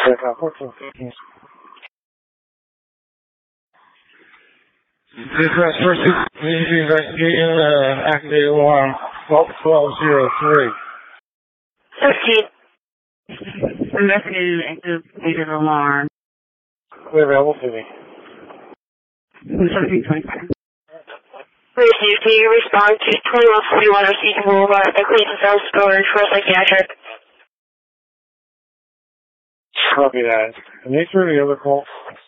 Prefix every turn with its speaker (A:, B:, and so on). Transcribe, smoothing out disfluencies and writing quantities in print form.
A: 1415. Dispatch first, please investigate activated alarm 1203.
B: 16. Investigated activated alarm.
A: Clear available to me.
B: 1725.
C: Received, can you respond to 2141 Seaton Boulevard, Cleveland Self Storage for psychiatric?
A: Copy that. And these are the other calls.